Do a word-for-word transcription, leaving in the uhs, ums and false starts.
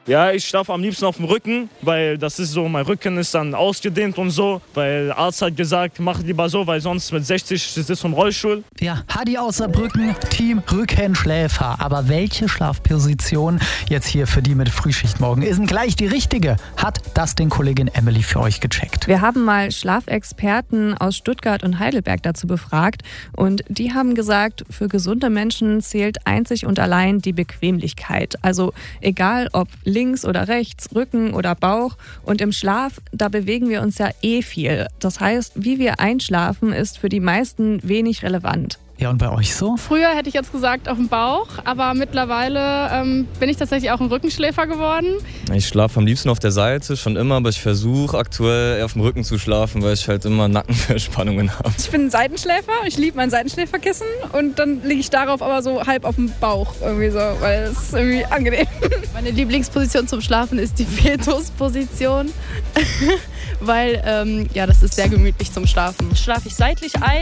Ja, ich schlafe am liebsten auf dem Rücken, weil das ist so, mein Rücken ist dann ausgedehnt und so. Weil der Arzt hat gesagt, mach lieber so, weil sonst mit sechzig sitzt du im Rollstuhl. Ja, Hadi aus Saarbrücken, Team Rückenschläfer. Aber welche Schlafposition jetzt hier für die mit Frühschicht morgen ist denn gleich die richtige? Hat das den Kollegin Emily für euch gecheckt. Wir haben mal Schlafexperten aus Stuttgart und Heidelberg dazu befragt und die haben gesagt, für gesunde Menschen zählt einzig und allein die Bequemlichkeit. Also egal ob links oder rechts, Rücken oder Bauch. Und im Schlaf, da bewegen wir uns ja eh viel. Das heißt, wie wir einschlafen, ist für die meisten wenig relevant. Ja, und bei euch so? Früher hätte ich jetzt gesagt auf dem Bauch, aber mittlerweile ähm, bin ich tatsächlich auch ein Rückenschläfer geworden. Ich schlafe am liebsten auf der Seite, schon immer, aber ich versuche aktuell eher auf dem Rücken zu schlafen, weil ich halt immer Nackenverspannungen habe. Ich bin ein Seitenschläfer, ich liebe mein Seitenschläferkissen und dann liege ich darauf aber so halb auf dem Bauch irgendwie so, weil es ist irgendwie angenehm. Meine Lieblingsposition zum Schlafen ist die Fetusposition, weil ähm, ja, das ist sehr gemütlich zum Schlafen. Schlafe ich seitlich ein.